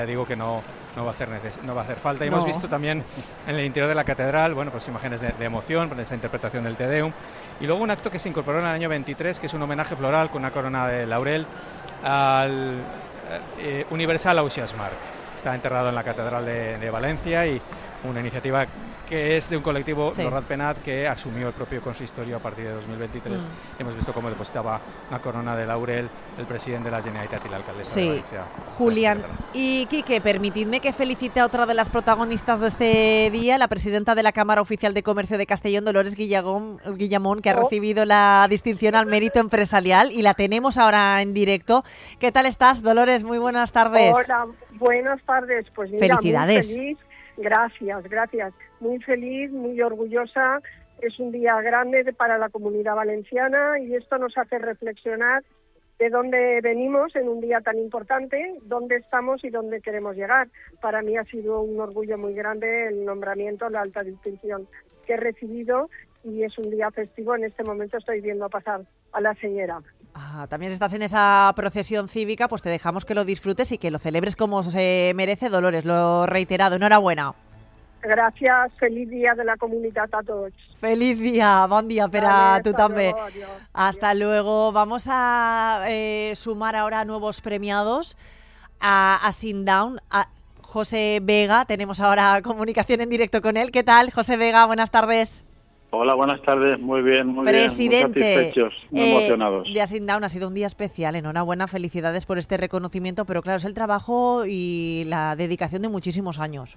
Digo que no va a hacer falta. Y hemos visto también en el interior de la catedral, bueno, pues imágenes de emoción por esa interpretación del Te Deum. Y luego un acto que se incorporó en el año 23, que es un homenaje floral con una corona de laurel al Universal Ausiàs Marc. Está enterrado en la catedral de Valencia, y una iniciativa que es de un colectivo, Sí. los Ratpenat, que asumió el propio consistorio a partir de 2023. Hemos visto cómo depositaba una corona de laurel el presidente de la Generalitat y la alcaldesa de Valencia. Julián. Y Quique, permitidme que felicite a otra de las protagonistas de este día, la presidenta de la Cámara Oficial de Comercio de Castellón, Dolores Guillamón, que ha recibido la distinción al mérito empresarial, y la tenemos ahora en directo. ¿Qué tal estás, Dolores? Muy buenas tardes. Hola, buenas tardes. Pues mira, felicidades. Muy feliz. Gracias. Muy feliz, muy orgullosa. Es un día grande para la Comunidad Valenciana, y esto nos hace reflexionar de dónde venimos en un día tan importante, dónde estamos y dónde queremos llegar. Para mí ha sido un orgullo muy grande el nombramiento, la alta distinción que he recibido, y es un día festivo. En este momento estoy viendo pasar a la señora. También estás en esa procesión cívica, pues te dejamos que lo disfrutes y que lo celebres como se merece, Dolores, lo reiterado. Enhorabuena. Gracias, feliz día de la comunidad a todos. Feliz día, bon dia per a tu també. Hasta luego. Vamos a sumar ahora nuevos premiados a Sundown. A José Vega, tenemos ahora comunicación en directo con él. ¿Qué tal, José Vega? Buenas tardes. Hola, buenas tardes. Muy bien, Presidente, muy satisfechos, muy emocionados. De Sundown ha sido un día especial. Enhorabuena, felicidades por este reconocimiento, pero claro, es el trabajo y la dedicación de muchísimos años.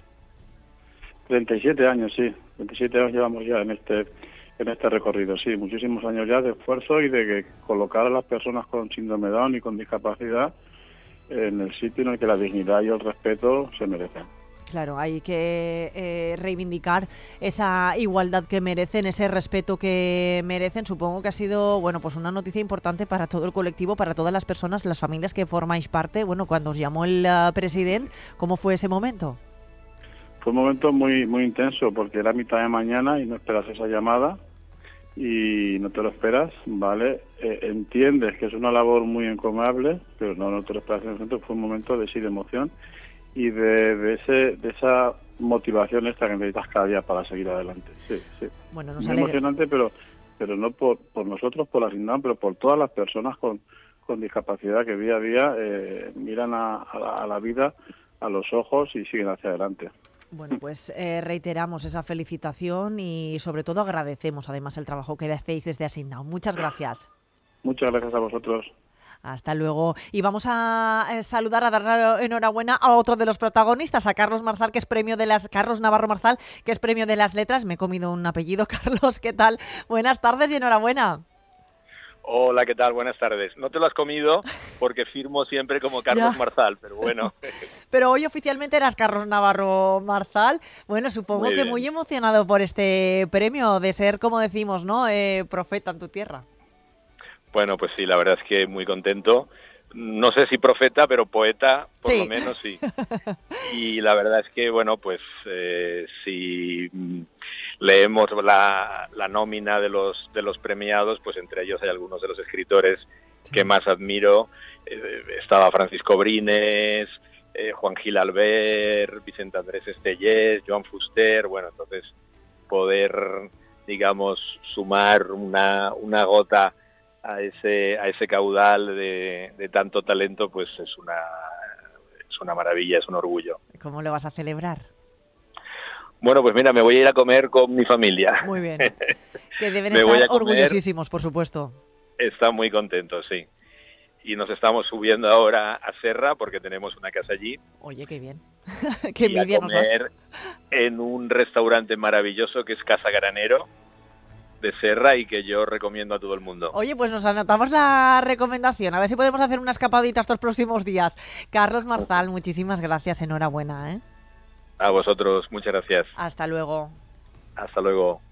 37 años, sí. 27 años llevamos ya en este recorrido, sí. Muchísimos años ya de esfuerzo y de que colocar a las personas con síndrome Down y con discapacidad en el sitio en el que la dignidad y el respeto se merecen. Claro, hay que reivindicar esa igualdad que merecen, ese respeto que merecen. Supongo que ha sido, bueno, pues una noticia importante para todo el colectivo, para todas las personas, las familias que formáis parte. Bueno, cuando os llamó el presidente, ¿cómo fue ese momento? Fue un momento muy muy intenso, porque era mitad de mañana y no esperas esa llamada y no te lo esperas, ¿vale? Entiendes que es una labor muy encomiable, pero no te lo esperas en el momento. Fue un momento de emoción y de esa motivación extra que necesitas cada día para seguir adelante. Sí. Bueno, nos muy emocionante, pero no por nosotros, por la Sundown, pero por todas las personas con discapacidad que día a día miran a la vida a los ojos y siguen hacia adelante. Bueno, pues reiteramos esa felicitación y sobre todo agradecemos además el trabajo que hacéis desde Sundown. Muchas gracias. Muchas gracias a vosotros. Hasta luego. Y vamos a saludar, a dar enhorabuena a otro de los protagonistas, a Carlos Marzal, que es premio de las... Carlos Navarro Marzal, que es premio de las letras. Me he comido un apellido. Carlos, ¿qué tal? Buenas tardes y enhorabuena. Hola, ¿qué tal? Buenas tardes. No te lo has comido porque firmo siempre como Carlos Marzal, pero bueno. Pero hoy oficialmente eras Carlos Navarro Marzal. Bueno, supongo que muy emocionado por este premio de ser, como decimos, ¿no? Profeta en tu tierra. Bueno, pues sí, la verdad es que muy contento. No sé si profeta, pero poeta, por lo menos sí. Y la verdad es que, bueno, pues si leemos la nómina de los premiados, pues entre ellos hay algunos de los escritores que más admiro. Estaba Francisco Brines, Juan Gil Albert, Vicente Andrés Estellés, Joan Fuster. Bueno, entonces poder, digamos, sumar una gota a ese caudal de tanto talento, pues es una maravilla, es un orgullo. ¿Cómo lo vas a celebrar? Bueno, pues mira, me voy a ir a comer con mi familia. Muy bien. Que deben estar orgullosísimos, por supusto. Están muy contentos, sí. Y nos estamos subiendo ahora a Serra porque tenemos una casa allí. Oye, qué bien. Qué envidia nos das. Y a comer en un restaurante maravilloso que es Casa Granero de Serra y que yo recomiendo a todo el mundo. Oye, pues nos anotamos la recomendación. A ver si podemos hacer una escapadita estos próximos días. Carlos Marzal, muchísimas gracias. Enhorabuena, ¿eh? A vosotros, muchas gracias. Hasta luego. Hasta luego.